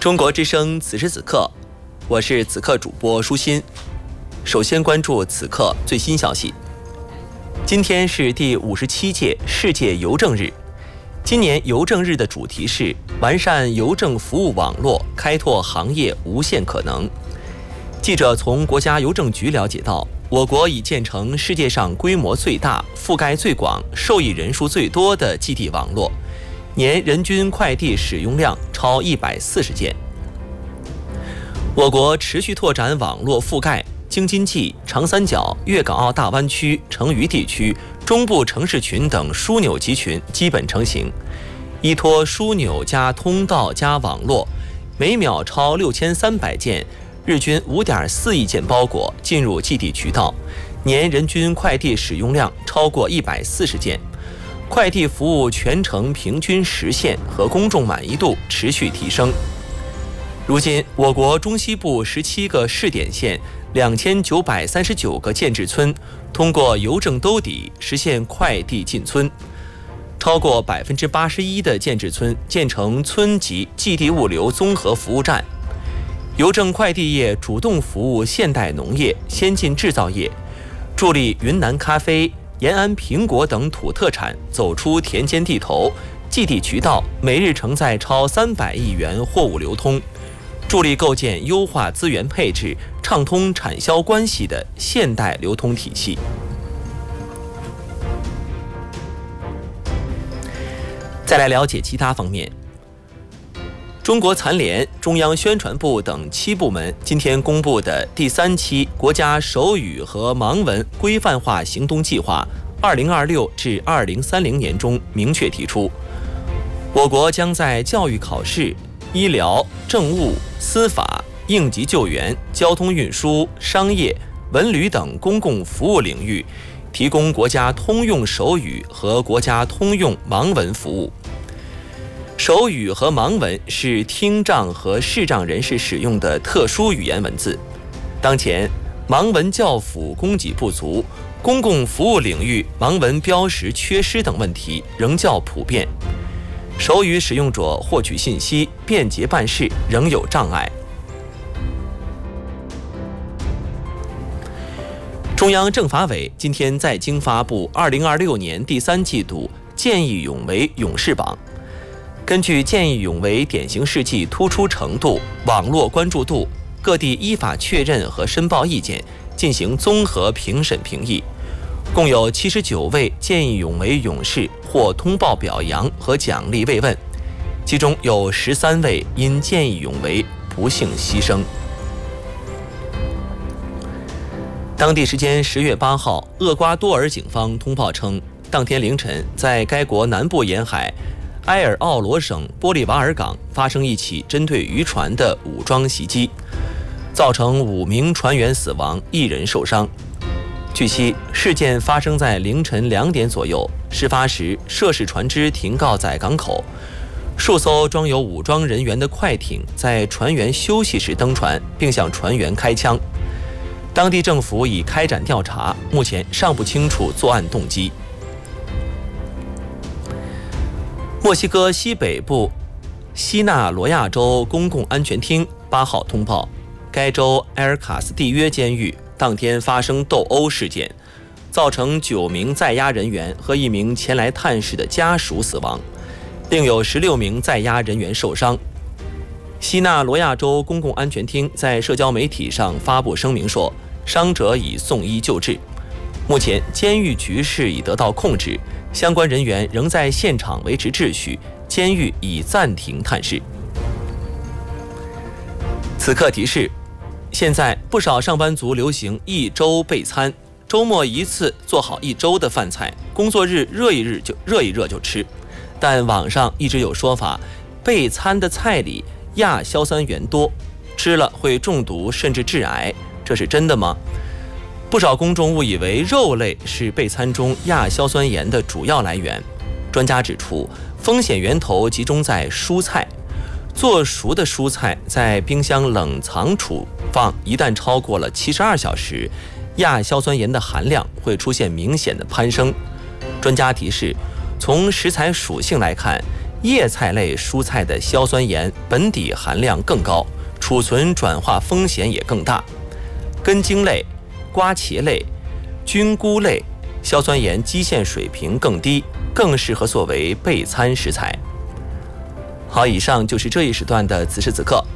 中国之声此时此刻，我是此刻主播舒心。首先关注此刻最新消息。今天是第57届世界邮政日。今年邮政日的主题是完善邮政服务网络，开拓行业无限可能。记者从国家邮政局了解到，我国已建成世界上规模最大、覆盖最广、受益人数最多的寄递网络，年人均快递使用量超140件。我国持续拓展网络覆盖，京津冀、长三角、粤港澳大湾区、成渝地区、中部城市群等枢纽集群基本成型。依托枢纽加通道加网络，每秒超6300件，日均5.4亿件包裹进入寄递渠道，年人均快递使用量超过140件，快递服务全程平均实现和公众满意度持续提升。如今，我国中西部17个试点县、2939个建制村通过邮政兜底实现快递进村，超过81%的建制村建成村级寄递物流综合服务站。邮政快递业主动服务现代农业、先进制造业，助力云南咖啡、延安苹果等土特产走出田间地头，寄递渠道每日承载超300亿元货物流通，助力构建优化资源配置、畅通产销关系的现代流通体系。再来了解其他方面。中国残联、中央宣传部等7部门今天公布的第3期国家手语和盲文规范化行动计划2026至2030年中明确提出，我国将在教育考试、医疗、政务、司法、应急救援、交通运输、商业、文旅等公共服务领域提供国家通用手语和国家通用盲文服务。手语和盲文是听障和视障人士使用的特殊语言文字。当前，盲文教辅供给不足，公共服务领域盲文标识缺失等问题仍较普遍，手语使用者获取信息、便捷办事仍有障碍。中央政法委今天在京发布2026年第3季度见义勇为勇士榜。根据见义勇为典型事迹突出程度、网络关注度，各地依法确认和申报意见，进行综合评审评议，共有79位见义勇为勇士获通报表扬和奖励慰问，其中有13位因见义勇为不幸牺牲。当地时间10月8号，厄瓜多尔警方通报称，当天凌晨在该国南部沿海埃尔奥罗省玻利瓦尔港发生一起针对渔船的武装袭击，造成5名船员死亡，1人受伤。据悉，事件发生在凌晨2点左右，事发时涉事船只停靠在港口，数艘装有武装人员的快艇在船员休息时登船，并向船员开枪。当地政府已开展调查，目前尚不清楚作案动机。墨西哥西北部西纳罗亚州公共安全厅8号通报，该州埃尔卡斯蒂约监狱当天发生斗殴事件，造成9名在押人员和1名前来探视的家属死亡，另有16名在押人员受伤。西纳罗亚州公共安全厅在社交媒体上发布声明说，伤者已送医救治。目前监狱局势已得到控制，相关人员仍在现场维持秩序，监狱已暂停探视。此刻提示：现在不少上班族流行一周备餐，周末一次做好1周的饭菜，工作日热一热就吃。但网上一直有说法，备餐的菜里亚硝酸盐多，吃了会中毒甚至致癌，这是真的吗？不少公众误以为肉类是备餐中亚硝酸盐的主要来源。专家指出，风险源头集中在蔬菜，做熟的蔬菜在冰箱冷藏储放，一旦超过了72小时，亚硝酸盐的含量会出现明显的攀升。专家提示，从食材属性来看， 叶菜类蔬菜的硝酸盐本底含量更高，储存转化风险也更大。根茎类、瓜茄类、菌菇类硝酸盐基线水平更低，更适合作为备餐食材。好，以上就是这一时段的此时此刻。